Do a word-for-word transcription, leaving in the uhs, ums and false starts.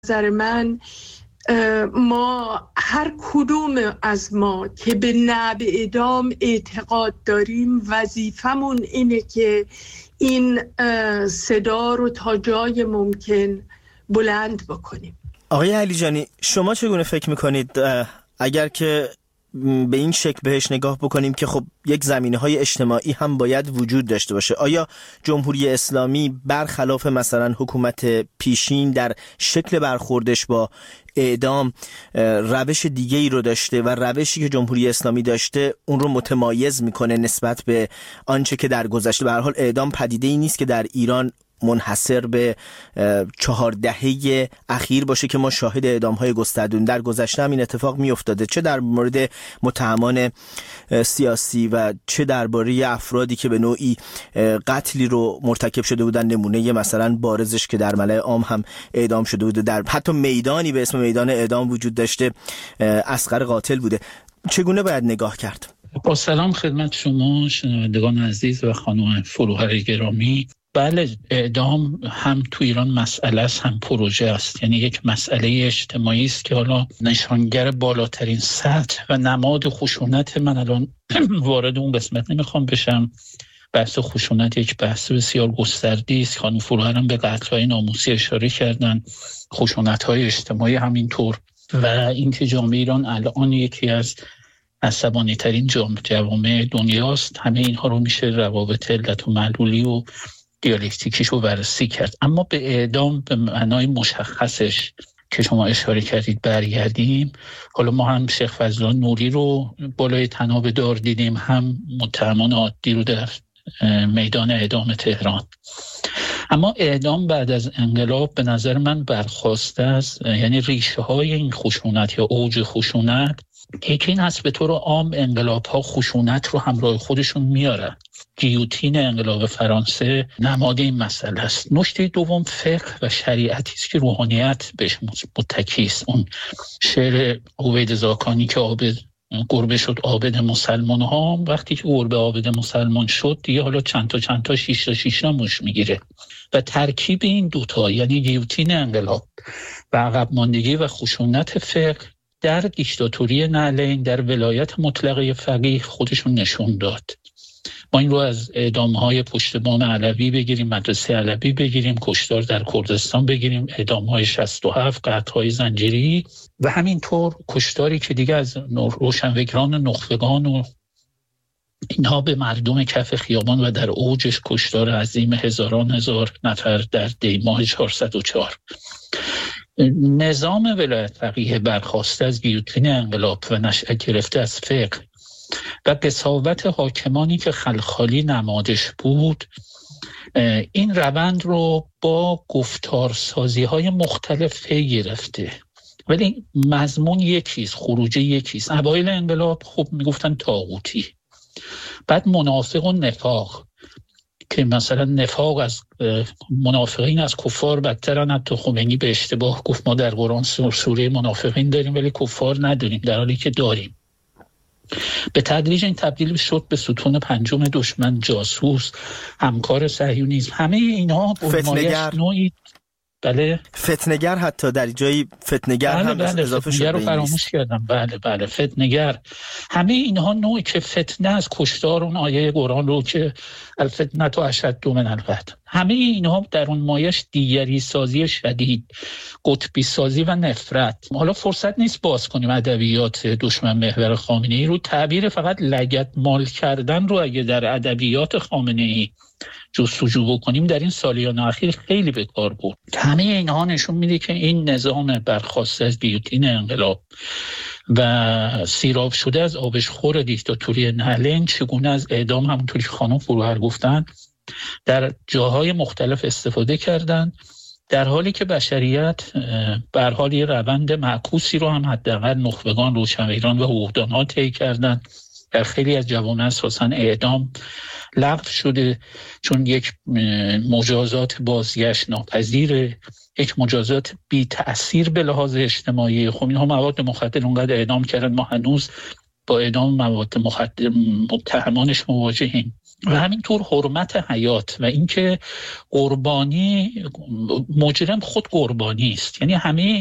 نظر من ما هر کدوم از ما که به نعب اعدام اعتقاد داریم وظیفمون اینه که این صدا رو تا جای ممکن بلند بکنیم. آقای علیجانی، شما چگونه فکر میکنید اگر که به این شکل بهش نگاه بکنیم که خب یک زمینه‌های اجتماعی هم باید وجود داشته باشه، آیا جمهوری اسلامی برخلاف مثلا حکومت پیشین در شکل برخوردش با اعدام روش دیگه‌ای رو داشته و روشی که جمهوری اسلامی داشته اون رو متمایز میکنه نسبت به آنچه که در گذشته؟ به هر حال اعدام پدیده‌ای نیست که در ایران منحصر به چهار دهه اخیر باشه که ما شاهد اعدام‌های گسترده‌ایم. در گذشته هم این اتفاق می‌افتاده، چه در مورد متهمان سیاسی و چه درباره افرادی که به نوعی قتلی رو مرتکب شده بودن. نمونه مثلا بارزش که در ملأ عام هم اعدام شده بوده، در حتی میدانی به اسم میدان اعدام وجود داشته، اصغر قاتل بوده. چگونه باید نگاه کرد؟ با سلام خدمت شما شنوندگان عزیز و خانم فروهر گرامی. بله، اعدام هم تو ایران مسئله است هم پروژه است، یعنی یک مسئله اجتماعی است که حالا نشانگر بالاترین سطح و نماد خشونت. من الان وارد اون قسمت نمیخوام بشم. بحث خشونت یک بحث بسیار گسترده‌ای است. خانم فروهر هم به قتل‌های ناموسی اشاره کردن، خشونت‌های اجتماعی همینطور، و اینکه جامعه ایران الان یکی از عصبانی‌ترین جوامع دنیاست. همه اینها رو میشه روابط علت و معلولی و دیالکتیکیش رو بررسی کرد. اما به اعدام به معنای مشخصش که شما اشاره کردید برگردیم. حالا ما هم شیخ فضلالله نوری رو بالای طناب دار دیدیم، هم متهمان عادی رو در میدان اعدام تهران. اما اعدام بعد از انقلاب به نظر من برخواسته است، یعنی ریشه های این خشونت یا اوج خشونت یکی این هست به طور عام انقلاب ها خشونت رو همراه خودشون میارن. گیوتین انقلاب فرانسه نماد این مسئله است. نکته دوم فقه و شریعتی است که روحانیت بهش متکی است. اون شعر عبید زاکانی که عابد گربه شد عابد مسلمان ها، وقتی که گربه عابد مسلمان شد دیگه حالا چند تا چند تا شش تا شش تا موش میگیره. و ترکیب این دوتا یعنی گیوتین انقلاب و عقب ماندگی و خشونت فقه در دیکتاتوری نعلین در ولایت مطلقه فقیه خودشون نشون داد. ما این رو از اعدام‌های پشت بام علوی بگیریم، مدرسه علوی بگیریم، کشتار در کردستان بگیریم، اعدام‌های شصت و هفت، قطع‌های زنجیری و همینطور کشتاری که دیگه از روشنفکران نخبگان و اینها به مردم کف خیابان و در اوجش کشتار عظیم هزاران هزار نفر در دی ماه چهارصد و چهار. نظام ولایت فقیه برخواسته از گیوتین انقلاب و نشأت گرفته از فقه و قساوت حاکمانی که خلخالی نمادش بود، این روند رو با گفتارسازی های مختلف پی گرفته، ولی مضمون یکیست، خروجی یکیست. اوایل انقلاب خب میگفتن طاغوتی، بعد منافق و نفاق که مثلا نفاق از منافقین از کفار بدترن. حتی خمینی به اشتباه گفت ما در قرآن سوره منافقین داریم ولی کفار نداریم، در حالی که داریم. به تدریج این تبدیل شد به ستون پنجم دشمن، جاسوس، همکار صهیونیسم. همه اینها فتنه‌گر نوعی بله فتنه‌گر حتی در جایی فتنه‌گر بله هم بله اضافه شد. شد. رو فراموش کردم. بله بله فتنه‌گر. همه اینها نوعی که فتنه از کشتار اون آیه قرآن رو که الفتنة اشد من القتل، همه اینها در اون مایش دیگری سازی شدید، قطبی سازی و نفرت. حالا فرصت نیست باز کنیم ادبیات دشمن محور خامنه‌ای رو. تعبیر فقط لگد مال کردن رو اگه در ادبیات خامنه‌ای جستجو بکنیم در این سالیان اخیر خیلی به کار برد. همه اینها نشون میده که این نظام برخواسته از گیوتین انقلاب و سیراب شده از آبشخور دیکتاتوری نعلین چگونه از اعدام، همونطوری که خانم فروهر گفتن، در جاهای مختلف استفاده کردن، در حالی که بشریت به هر حال یه روند معکوسی رو هم حداقل نخبگان، روشنفکران و حقوقدان‌ها طی کردن. در خیلی از جوامع اساساً اعدام لغو شده چون یک مجازات بازگشت ناپذیره، یک مجازات بی تأثیر به لحاظ اجتماعی. خب اینها مواد مخدر اونقدر اعدام کردن، ما هنوز با اعدام مواد مخدر متهمانش مواجهیم. و همینطور حرمت حیات و اینکه قربانی، مجرم خود قربانی است. یعنی همه